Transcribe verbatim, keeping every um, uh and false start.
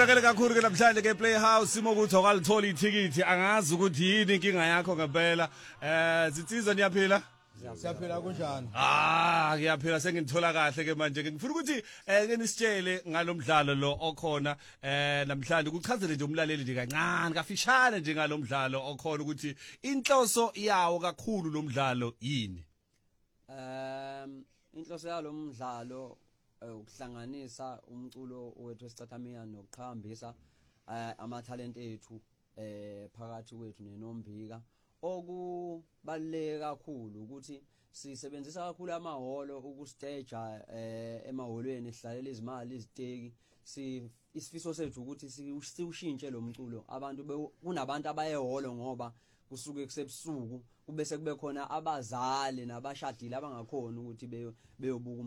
Ngakele kakhulu ke namhlanje ke Playhouse imokuthi awalithola ithikithi angazi ukuthi yini inkinga yakho ngempela eh sitsizwa niyaphila siyaphila kunjani ah ngiyaphila sengithola kahle ke manje ngifuna ukuthi eh ke nisitshele ngalomdlalo lo okhona eh namhlanje kuchazele nje umlaleli nje kancane kafishane nje ngalomdlalo okhona ukuthi inhloso yawo kakhulu lo mdlalo yini um inhloso yalo mdlalo ukuhlanganisa umculo wethu esicathamia nokuqhakambisa ama talent ethu eh phakathi kwethu nenombika okubaleka kakhulu ukuthi sisebenzisa kakhulu amahholo ukustage eh emaholweni sihlalela izimali iziteki si isifiso sethu ukuthi siushintshe lo mculo abantu kunabantu abayehholo ngoba kusuke kusebusuku kubese kube khona abazali nabashadile abangakhona ukuthi beyobuka